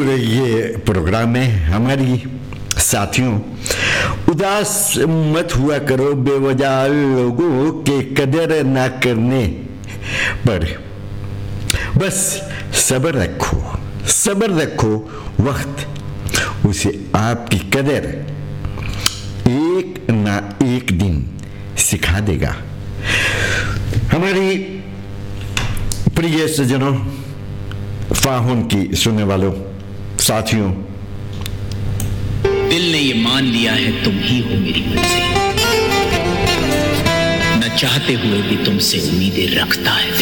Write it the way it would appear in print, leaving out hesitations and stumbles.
ये प्रोग्राम है हमारी। साथियों, उदास मत हुआ करो बेवजह लोगों के कदर ना करने पर। बस सब्र रखो, वक्त उसे आपकी कदर एक ना एक दिन सिखा देगा। हमारी प्रिय सज्जनों, फाहुन की सुनने वालों, साथियों, दिल ने ये मान लिया है तुम ही हो मेरी मंजिल, न चाहते हुए भी तुमसे उम्मीदें रखता है।